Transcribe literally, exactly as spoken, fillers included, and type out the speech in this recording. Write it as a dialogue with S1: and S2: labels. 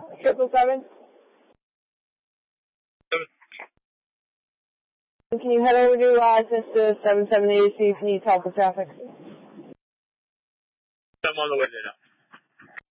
S1: Triple seven. Can you head over to uh, Cessna seven seven eight, see if you need help with traffic?
S2: I'm on the way there now.